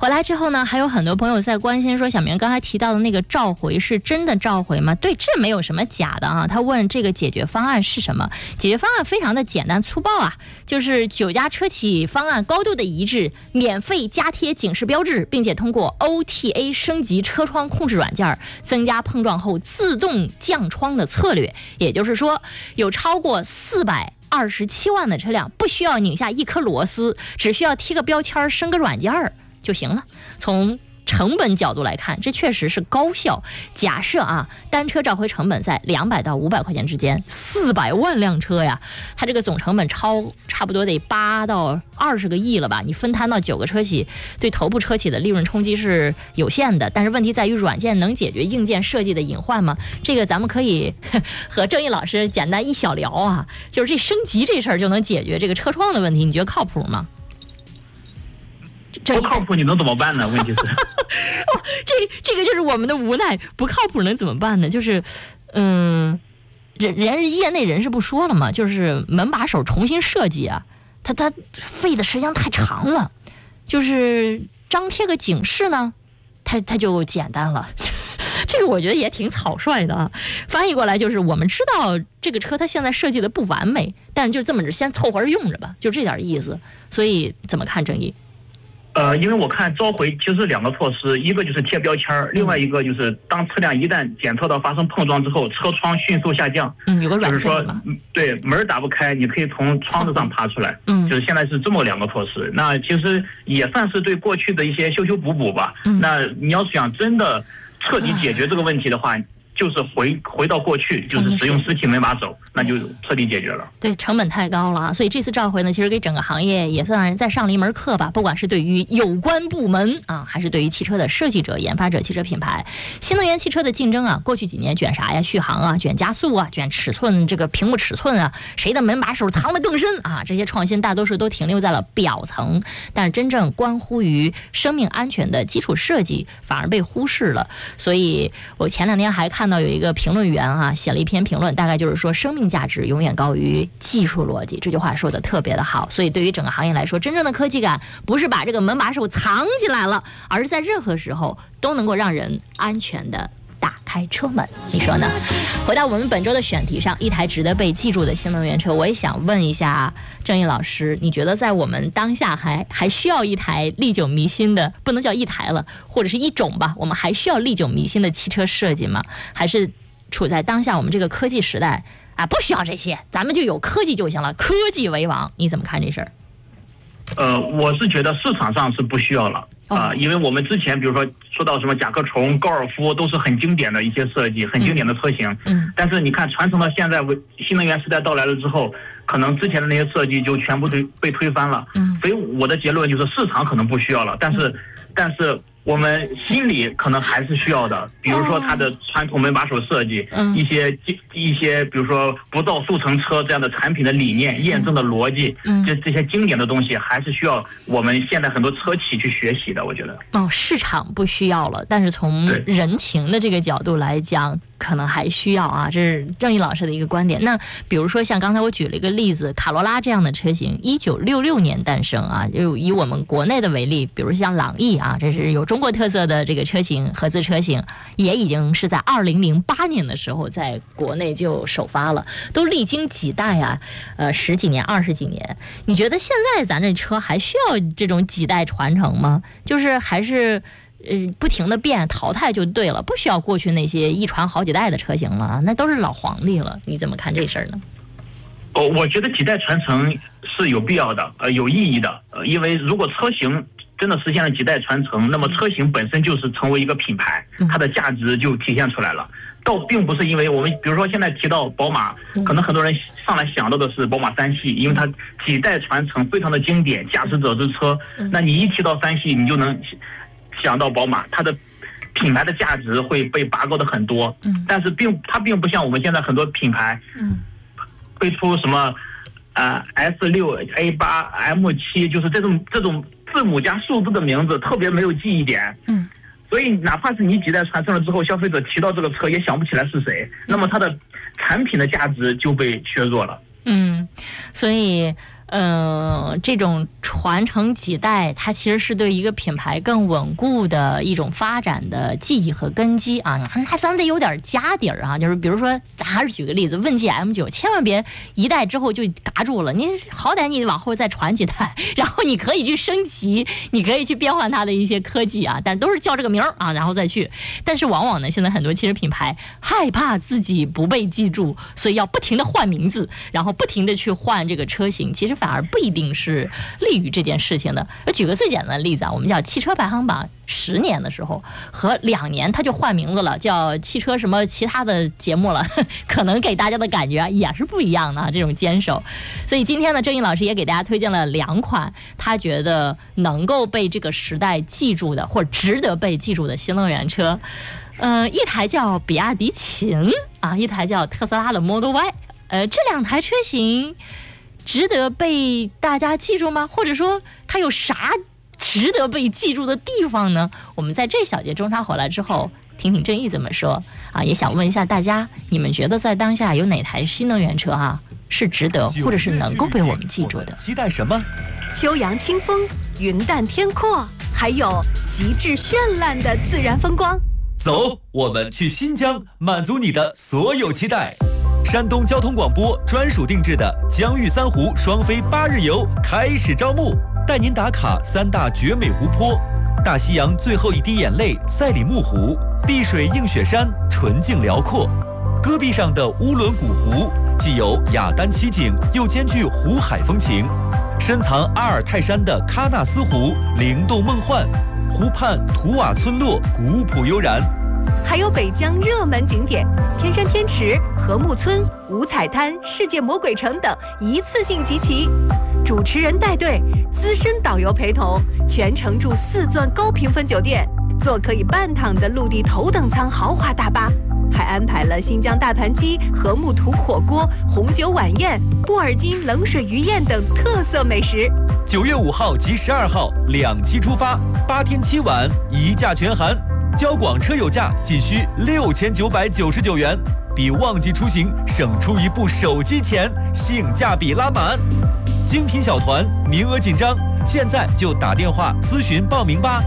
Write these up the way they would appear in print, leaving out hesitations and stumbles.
回来之后呢，还有很多朋友在关心说，小明刚才提到的那个召回是真的召回吗？对，这没有什么假的啊。他问这个解决方案是什么？解决方案非常的简单粗暴啊，就是9家车企方案高度的一致，免费加贴警示标志，并且通过 OTA 升级车窗控制软件，增加碰撞后自动降窗的策略。也就是说，有超过427万的车辆不需要拧下一颗螺丝，只需要贴个标签升个软件就行了。从成本角度来看，这确实是高效。假设啊，单车召回成本在200到500块钱之间，400万辆车呀，它这个总成本差不多得8到20个亿了吧？你分摊到9个车企，对头部车企的利润冲击是有限的。但是问题在于，软件能解决硬件设计的隐患吗？这个咱们可以和郑毅老师简单一小聊啊，就是这升级这事儿就能解决这个车窗的问题，你觉得靠谱吗？ 不靠谱你能怎么办呢？问题是这个就是我们的无奈，不靠谱能怎么办呢？就是业内人士不说了嘛，就是门把手重新设计啊，它费的时间太长了。就是张贴个警示呢，它就简单了。这个我觉得也挺草率的啊。翻译过来就是，我们知道这个车它现在设计的不完美，但是就这么着先凑合着用着吧，就这点意思。所以怎么看郑毅？ 因为我看召回其实2个措施，一个就是贴标签，另外一个就是当车辆一旦检测到发生碰撞之后，车窗迅速下降。 有个软件就是说，对，门打不开，你可以从窗子上爬出来。就是现在是这么2个措施。那其实也算是对过去的一些修补吧。那你要想真的彻底解决这个问题的话，就是回到过去，就是使用实体门把手，那就彻底解决了。 对，成本太高了啊！所以这次召回呢，其实给整个行业也算再上了一门课吧。不管是对于有关部门啊，还是对于汽车的设计者、研发者、汽车品牌，新能源汽车的竞争啊，过去几年卷啥呀？续航啊，卷加速啊，卷尺寸，这个屏幕尺寸啊，谁的门把手藏得更深啊？这些创新大多数都停留在了表层，但是真正关乎于生命安全的基础设计反而被忽视了。所以我前2天还看到有一个评论员啊，写了一篇评论，大概就是说生命价值永远高于技术逻辑，这句话说的特别的好。所以对于整个行业来说，真正的科技感不是把这个门把手藏起来了，而是在任何时候都能够让人安全的打开车门，你说呢？回到我们本周的选题上，一台值得被记住的新能源车，我也想问一下郑毅老师，你觉得在我们当下还需要一台历久弥新的，不能叫一台了，或者是一种吧，我们还需要历久弥新的汽车设计吗？还是处在当下我们这个科技时代啊，不需要这些，咱们就有科技就行了，科技为王，你怎么看这事儿？ 我是觉得市场上是不需要了。因为我们之前比如说到什么甲壳虫、高尔夫都是很经典的一些设计，很经典的车型。但是你看传承到现在，新能源时代到来了之后，可能之前的那些设计就全部被推翻了。所以我的结论就是市场可能不需要了，但是我们心里可能还是需要的，比如说它的传统门把手设计，一些比如说不造速成车这样的产品的理念、验证的逻辑，这些经典的东西还是需要我们现在很多车企去学习的，我觉得。 市场不需要了，但是从人情的这个角度来讲，可能还需要啊，这是郑毅老师的一个观点。那比如说像刚才我举了一个例子，卡罗拉这样的车型，1966年诞生啊，就以我们国内的为例，比如像朗逸啊，这是有中国特色的这个车型，合资车型，也已经是在2008年的时候在国内就首发了，都历经几代啊，10几年、20几年。你觉得现在咱这车还需要这种几代传承吗？就是还是不停的变淘汰就对了，不需要过去那些一传好几代的车型了，那都是老皇帝了。你怎么看这事儿呢？ 我觉得几代传承是有必要的，有意义的。因为如果车型真的实现了几代传承，那么车型本身就是成为一个品牌，它的价值就体现出来了。倒并不是因为我们，比如说现在提到宝马，可能很多人上来想到的是宝马3系，因为它几代传承非常的经典，驾驶者之车。那你一提到3系，你就能想到宝马，它的品牌的价值会被拔高的很多。但是它并不像我们现在很多品牌，推出什么S6、A8、M7，就是这种字母加数字的名字，特别没有记忆点。所以哪怕是你几代传承了之后，消费者提到这个车也想不起来是谁，那么它的产品的价值就被削弱了。 所以这种传承几代，它其实是对一个品牌更稳固的一种发展的记忆和根基啊。它咱得有点家底儿啊，就是比如说，咱还是举个例子，问界 M9，千万别一代之后就嘎住了，你好歹你往后再传几代，然后你可以去升级，你可以去变换它的一些科技啊，但都是叫这个名儿啊，然后再去。但是往往呢，现在很多汽车品牌害怕自己不被记住，所以要不停的换名字，然后不停的去换这个车型，其实反而不一定是利于这件事情的。举个最简单的例子啊，我们叫汽车排行榜10年的时候和2年它就换名字了，叫汽车什么其他的节目了，可能给大家的感觉也是不一样的啊，这种坚守。所以今天呢，郑毅老师也给大家推荐了2款他觉得能够被这个时代记住的或者值得被记住的新能源车。一台叫比亚迪秦啊，一台叫特斯拉的 Model Y。这2台车型值得被大家记住吗？或者说它有啥值得被记住的地方呢？我们在这小节中插回来之后，听听郑毅怎么说啊。也想问一下大家，你们觉得在当下有哪台新能源车啊是值得或者是能够被我们记住的？ 期待什么？ 秋阳清风，云淡天阔，还有极致绚烂的自然风光。 走，我们去新疆，满足你的所有期待。山东交通广播专属定制的疆域3湖双飞8日游开始招募，带您打卡3大绝美湖泊：大西洋最后一滴眼泪赛里木湖，碧水映雪山纯净辽阔；戈壁上的乌伦古湖，既有雅丹奇景，又兼具湖海风情；深藏阿尔泰山的喀纳斯湖灵动梦幻，湖畔图瓦村落古朴悠然。 还有北疆热门景点天山天池、禾木村、五彩滩、世界魔鬼城等一次性集齐，主持人带队，资深导游陪同，全程住4钻高评分酒店，坐可以半躺的陆地头等舱豪华大巴，还安排了新疆大盘鸡、禾木土火锅、红酒晚宴、布尔津冷水鱼宴等特色美食。 9月5号及12号2期出发，8天7晚，1价全含。交广车友价仅需6999元，比旺季出行省出一部手机钱，性价比拉满。精品小团名额紧张，现在就打电话咨询报名吧。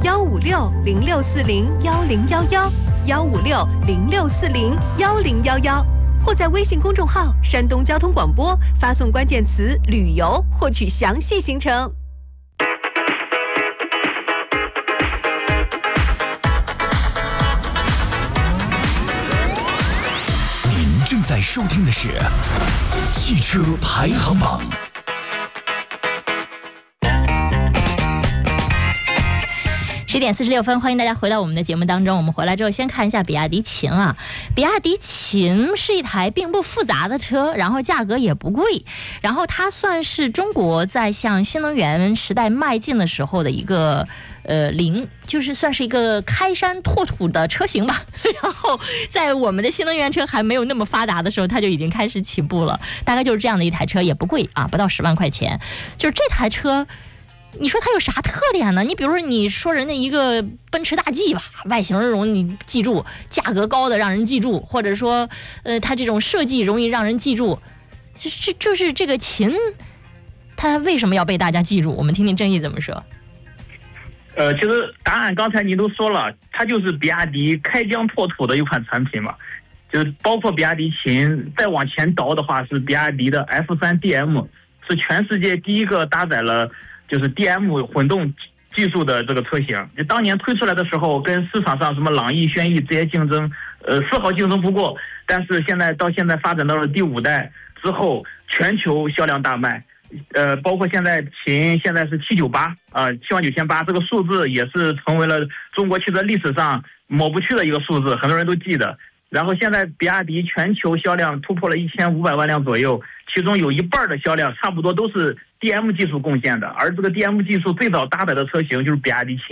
156-0640-1011，156-0640-1011，或在微信公众号山东交通广播发送关键词旅游获取详细行程。 正在收听的是汽车排行榜。 10点46分，欢迎大家回到我们的节目当中。我们回来之后，先看一下比亚迪秦啊。比亚迪秦是一台并不复杂的车，然后价格也不贵，然后它算是中国在向新能源时代迈进的时候的一个就是算是一个开山拓土的车型吧。然后在我们的新能源车还没有那么发达的时候，它就已经开始起步了。大概就是这样的一台车，也不贵啊，不到10万块钱。就是这台车，你说它有啥特点呢？你比如说，你说人家一个奔驰大 G 吧，外形容易你记住，价格高的让人记住，或者说，它这种设计容易让人记住，就是这个秦，它为什么要被大家记住？我们听听郑毅怎么说。 其实答案刚才您都说了，它就是比亚迪开疆拓土的一款产品嘛，就是包括比亚迪秦，再往前倒的话是比亚迪的 F3 DM， 是全世界第一个搭载了就是 DM 混动技术的这个车型。就当年推出来的时候，跟市场上什么朗逸、轩逸这些竞争，丝毫竞争不过。但是现在发展到了第5代之后，全球销量大卖。包括现在秦现在是798啊，79800这个数字也是成为了中国汽车历史上抹不去的一个数字，很多人都记得。然后现在比亚迪全球销量突破了1500万辆左右，其中有一半的销量差不多都是 DM 技术贡献的，而这个 DM 技术最早搭载的车型就是比亚迪秦。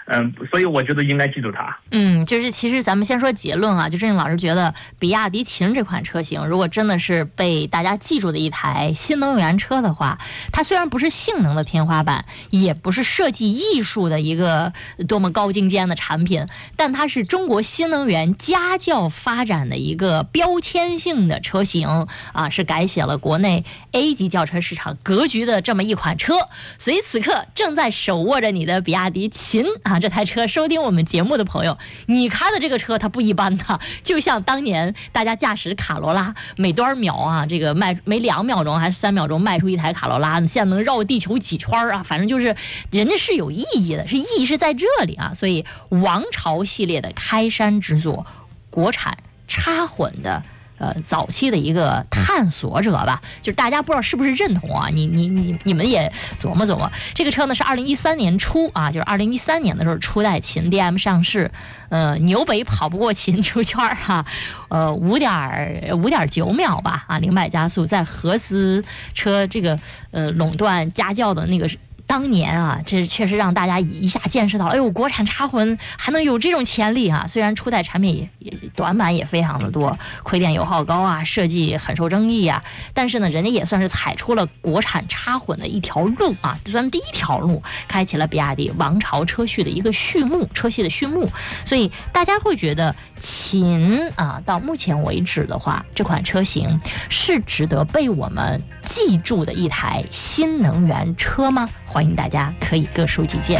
所以我觉得应该记住它。 就是其实咱们先说结论啊，就郑颖老师觉得比亚迪秦这款车型，如果真的是被大家记住的一台新能源车的话，它虽然不是性能的天花板，也不是设计艺术的一个多么高精尖的产品，但它是中国新能源家教发展的一个标签性的车型啊，是改写了国内 A 级轿车市场格局的这么一款车。所以此刻正在手握着你的比亚迪秦啊这台车收听我们节目的朋友，你开的这个车它不一般的，就像当年大家驾驶卡罗拉，每多少秒啊，这个每2秒钟还是3秒钟卖出一台卡罗拉，现在能绕地球几圈啊，反正就是人家是有意义的，意义是在这里啊。所以王朝系列的开山之作，国产插混的早期的一个探索者吧，就是大家不知道是不是认同啊？你们也琢磨琢磨。这个车呢是2013年初啊，就是2013年的时候初代秦 DM 上市，纽北跑不过秦出圈哈，5.9秒吧啊，0-100加速，在合资车这个垄断家教的那个。当年啊，这确实让大家一下见识到，哎呦，国产插混还能有这种潜力啊！虽然初代产品也短板也非常的多，亏电油耗高啊，设计很受争议啊，但是呢，人家也算是踩出了国产插混的一条路啊，算第一条路，开启了比亚迪王朝车系的一个序幕，车系的序幕。所以大家会觉得秦啊，到目前为止的话，这款车型是值得被我们记住的一台新能源车吗？欢迎大家可以各抒己见。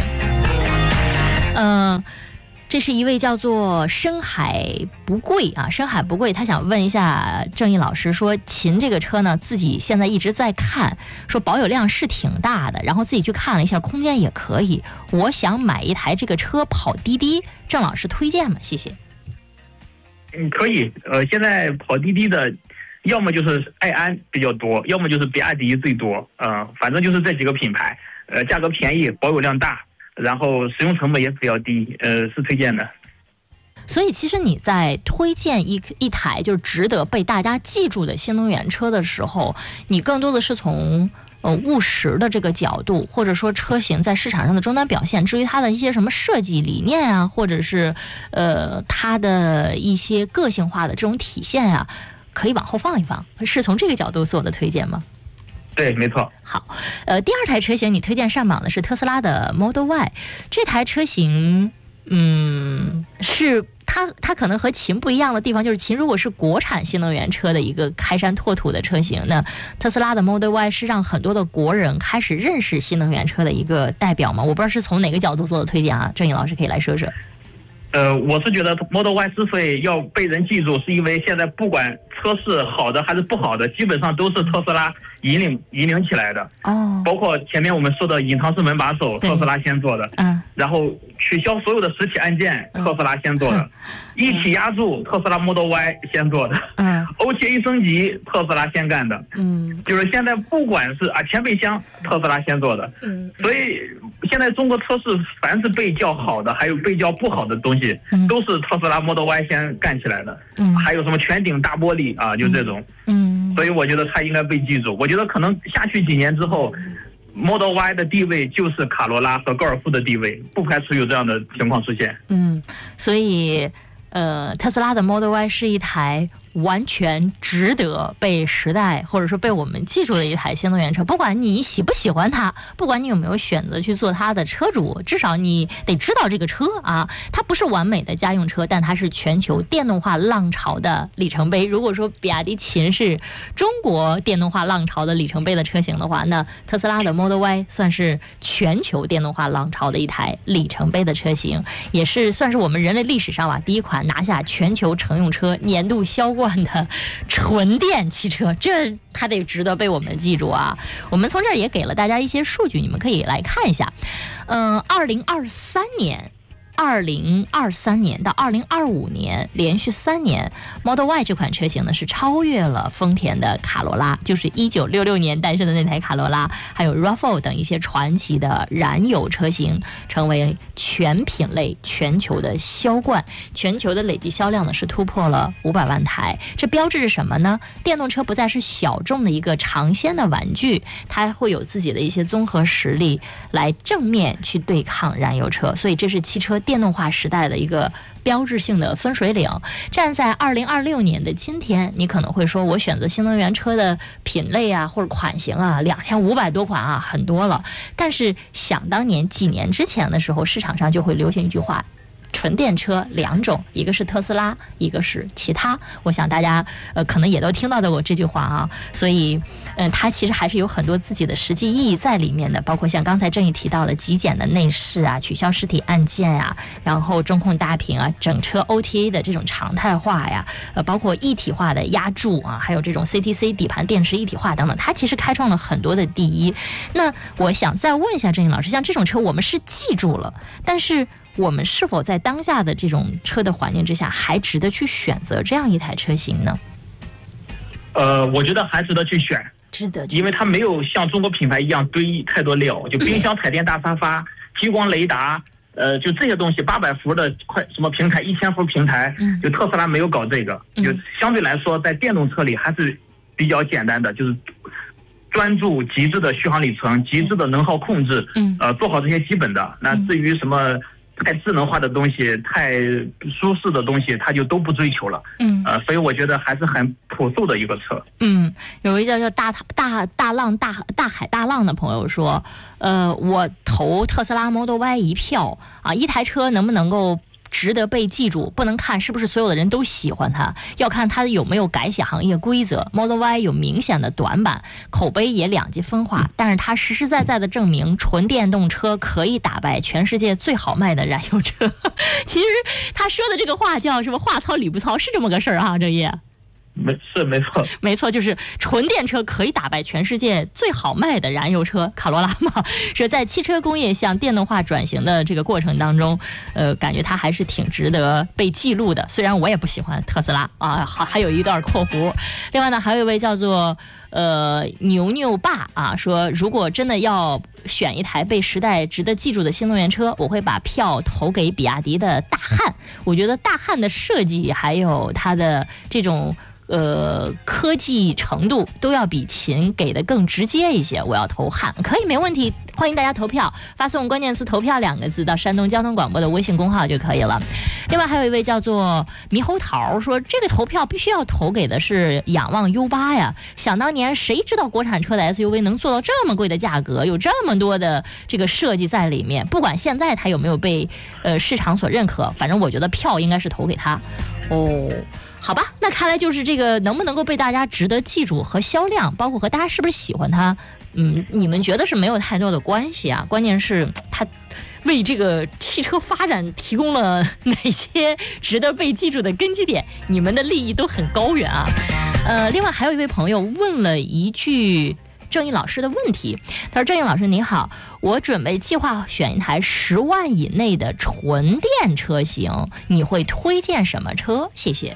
这是一位叫做深海不贵啊，深海不贵，他想问一下郑毅老师，说秦这个车呢，自己现在一直在看，说保有量是挺大的，然后自己去看了一下，空间也可以，我想买一台这个车跑滴滴，郑老师推荐吗？谢谢。 可以，现在跑滴滴的。要么就是爱安比较多，要么就是比亚迪最多，反正就是这几个品牌，价格便宜，保有量大，然后使用成本也比较低，是推荐的。 所以其实你在推荐一台就是值得被大家记住的新能源车的时候，你更多的是从务实的这个角度，或者说车型在市场上的终端表现，至于它的一些什么设计理念啊，或者是它的一些个性化的这种体现啊，可以往后放一放，是从这个角度做的推荐吗？ 对，没错。 好，第二台车型你推荐上榜的是特斯拉的 Model Y， 这台车型，是它可能和秦不一样的地方，就是秦如果是国产新能源车的一个开山拓土的车型，那特斯拉的 Model Y 是让很多的国人开始认识新能源车的一个代表吗？我不知道是从哪个角度做的推荐啊，郑颖老师可以来说说。 我是觉得 Model Y 之所以要被人记住，是因为现在不管车是好的还是不好的，基本上都是特斯拉引领起来的。包括前面我们说的隐藏式门把手，特斯拉先做的。然后取消所有的实体按键，特斯拉先做的。一体压铸，特斯拉 Model Y 先做的。OTA 升级，特斯拉先干的。就是现在不管是前备箱，特斯拉先做的。所以现在中国车市凡是被叫好的，还有被叫不好的东西，都是特斯拉 Model Y 先干起来的。还有什么全顶大玻璃啊，就这种。所以我觉得它应该被记住。我觉得可能下去几年之后，Model Y 的地位就是卡罗拉和高尔夫的地位，不排除有这样的情况出现。 所以特斯拉的 Model Y 是一台完全值得被时代或者说被我们记住的一台新能源车，不管你喜不喜欢它，不管你有没有选择去做它的车主，至少你得知道这个车啊，它不是完美的家用车，但它是全球电动化浪潮的里程碑。如果说比亚迪秦是中国电动化浪潮的里程碑的车型的话，那特斯拉的 Model Y 算是全球电动化浪潮的一台里程碑的车型，也是算是我们人类历史上第一款拿下全球乘用车年度销冠的纯电汽车，这它得值得被我们记住啊！我们从这儿也给了大家一些数据，你们可以来看一下。2023年 2023年到2025年连续3年 Model Y 这款车型呢是超越了丰田的卡罗拉，就是1966年诞生的那台卡罗拉，还有 RAV4 等一些传奇的燃油车型，成为全品类全球的销冠，全球的累计销量呢是突破了500万台。这标志着什么呢？电动车不再是小众的一个尝鲜的玩具，它会有自己的一些综合实力来正面去对抗燃油车，所以这是汽车电动化时代的一个标志性的分水岭。站在2026年的今天，你可能会说我选择新能源车的品类啊或者款型啊2500多款啊，很多了。但是想当年几年之前的时候，市场上就会流行一句话，纯电车2种，一个是特斯拉，一个是其他。我想大家可能也都听到过这句话啊，所以它其实还是有很多自己的实际意义在里面的，包括像刚才郑毅提到的极简的内饰啊，取消实体按键啊，然后中控大屏啊，整车 OTA 的这种常态化呀，包括一体化的压铸啊，还有这种 CTC 底盘电池一体化等等，它其实开创了很多的第一。那我想再问一下郑毅老师，像这种车我们是记住了，但是我们是否在当下的这种车的环境之下，还值得去选择这样一台车型呢？ 我觉得还值得去选， 值得， 因为它没有像中国品牌一样堆太多料，就冰箱、彩电、大沙发、激光雷达，就这些东西，800伏的什么平台、1000伏平台，就特斯拉没有搞这个，就相对来说在电动车里还是比较简单的，就是专注极致的续航里程、极致的能耗控制，做好这些基本的。那至于什么太智能化的东西、太舒适的东西，它就都不追求了。所以我觉得还是很朴素的一个车。 有一叫大海大浪的朋友说，我投特斯拉 Model Y 一票啊，一台车能不能够值得被记住，不能看是不是所有的人都喜欢它，要看它有没有改写行业规则。 Model Y 有明显的短板，口碑也两极分化，但是它实实在在的证明纯电动车可以打败全世界最好卖的燃油车。其实他说的这个话叫什么，话糙理不糙，是这么个事儿啊，郑毅。没错，就是纯电车可以打败全世界最好卖的燃油车卡罗拉嘛。是在汽车工业向电动化转型的这个过程当中，感觉它还是挺值得被记录的。虽然我也不喜欢特斯拉啊，还有一段括弧。另外呢，还有一位叫做牛爸啊，说如果真的要选一台被时代值得记住的新能源车，我会把票投给比亚迪的大汉。我觉得大汉的设计还有它的这种科技程度都要比秦给的更直接一些，我要投汉，可以没问题。欢迎大家投票，发送关键词投票2个字到山东交通广播的微信公号就可以了。另外还有一位叫做猕猴桃说，这个投票必须要投给的是仰望 U8 呀，想当年谁知道国产车的 SUV 能做到这么贵的价格，有这么多的这个设计在里面，不管现在它有没有被市场所认可，反正我觉得票应该是投给它。好吧，那看来就是这个能不能够被大家值得记住和销量，包括和大家是不是喜欢它，你们觉得是没有太多的关系啊，关键是它为这个汽车发展提供了哪些值得被记住的根基点，你们的利益都很高远啊。另外还有一位朋友问了一句郑毅老师的问题，他说：郑毅老师你好，我准备计划选一台10万以内的纯电车型，你会推荐什么车？谢谢。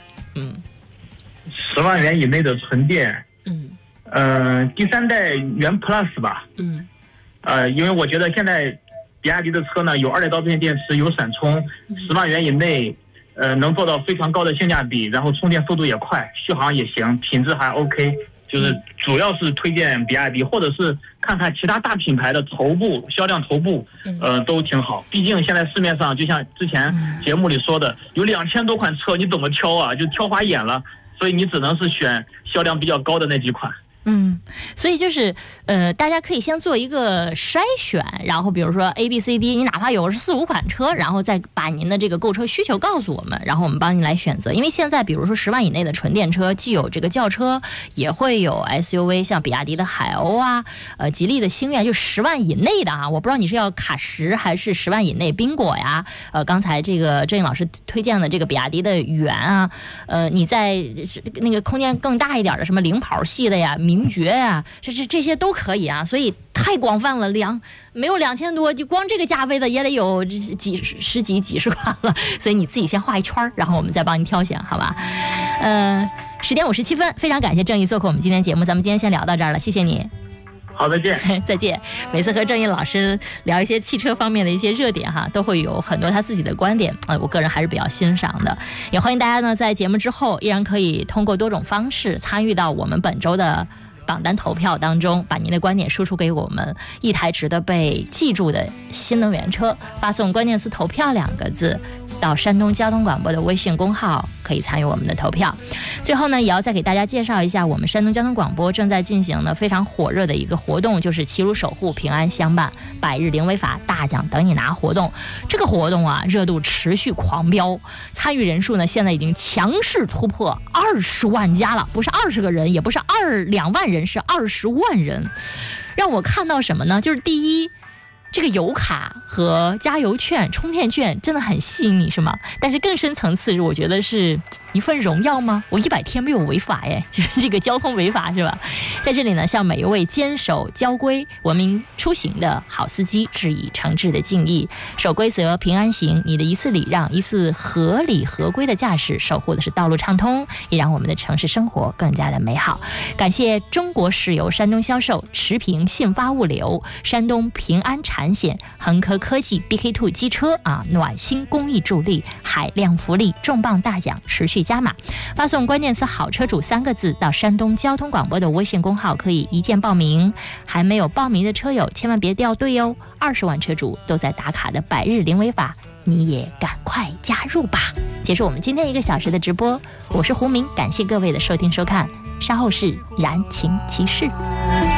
10万元以内的纯电，第3代元 Plus 吧，因为我觉得现在比亚迪的车呢有2.0度电池，有闪充，10万元以内，能做到非常高的性价比，然后充电速度也快，续航也行，品质还 OK， 就是主要是推荐比亚迪，或者是看看其他大品牌的销量头部，都挺好。毕竟现在市面上就像之前节目里说的，有2000多款车，你怎么挑啊？就挑花眼了，所以你只能是选销量比较高的那几款。 所以就是大家可以先做一个筛选，然后比如说 ABCD， 你哪怕有4、5款车，然后再把您的这个购车需求告诉我们，然后我们帮您来选择。因为现在比如说10万以内的纯电车，既有这个轿车，也会有 SUV， 像比亚迪的海鸥啊，吉利的星越，就10万以内的啊。我不知道你是要卡10还是10万以内宾果呀？刚才这个郑毅老师推荐的这个比亚迪的元啊，你在那个空间更大一点的什么领跑系的呀、名爵呀，这些都可以啊，所以太太广泛了，没有2000多，就光这个价位的也得有十几块了，所以你自己先画一圈，然后我们再帮你挑选，好吧？10点57分，非常感谢郑毅做客我们今天节目，咱们今天先聊到这儿了，谢谢你。 好，再见。 再见。每次和郑毅老师聊一些汽车方面的一些热点哈，都会有很多他自己的观点，我个人还是比较欣赏的。也欢迎大家呢在节目之后依然可以通过多种方式参与到我们本周的榜单投票当中，把您的观点输出给我们。一台值得被记住的新能源车，发送关键词投票2个字到山东交通广播的微信公号，可以参与我们的投票。最后呢，也要再给大家介绍一下，我们山东交通广播正在进行的非常火热的一个活动，就是齐鲁守护平安相伴100日零违法大奖等你拿活动。这个活动啊，热度持续狂飙，参与人数呢现在已经强势突破20万加了，不是20个人，也不是2万人，是20万人。让我看到什么呢？就是第一，这个油卡和加油券、充电券真的很吸引你，是吗？但是更深层次，我觉得是一份荣耀吗？我100天没有违法耶，就是这个交通违法是吧？在这里呢，向每一位坚守交规、文明出行的好司机致以诚挚的敬意。守规则，平安行，你的一次礼让、一次合理合规的驾驶，守护的是道路畅通，也让我们的城市生活更加的美好。感谢中国石油山东销售、持平信发物流、山东平安产险、恒科科技、BK2 机车暖心公益助力、海量福利重磅大奖持续加码。发送关键词好车主3个字到山东交通广播的微信公号，可以一键报名。还没有报名的车友千万别掉队哦，20万车主都在打卡的100日零违法，你也赶快加入吧。结束我们今天1个小时的直播，我是胡明，感谢各位的收听收看，稍后是燃情骑士。